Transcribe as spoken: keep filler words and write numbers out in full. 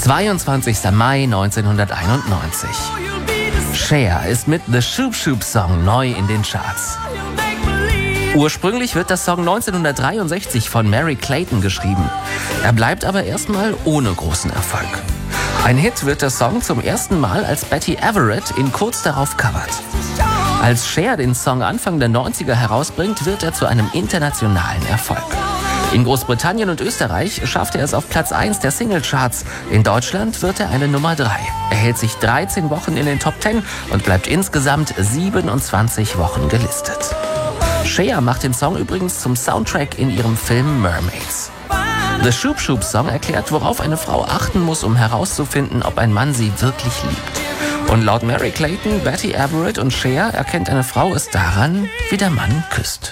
zweiundzwanzigster Mai neunzehnhunderteinundneunzig. Cher ist mit The Shoop Shoop Song neu in den Charts. Ursprünglich wird das Song neunzehnhundertdreiundsechzig von Merry Clayton geschrieben. Er bleibt aber erstmal ohne großen Erfolg. Ein Hit wird der Song zum ersten Mal, als Betty Everett ihn kurz darauf covert. Als Cher den Song Anfang der neunziger herausbringt, wird er zu einem internationalen Erfolg. In Großbritannien und Österreich schafft er es auf Platz eins der Singlecharts. In Deutschland wird er eine Nummer drei. Er hält sich dreizehn Wochen in den Top zehn und bleibt insgesamt siebenundzwanzig Wochen gelistet. Cher macht den Song übrigens zum Soundtrack in ihrem Film Mermaids. The Shoop Shoop Song erklärt, worauf eine Frau achten muss, um herauszufinden, ob ein Mann sie wirklich liebt. Und laut Merry Clayton, Betty Everett und Cher erkennt eine Frau es daran, wie der Mann küsst.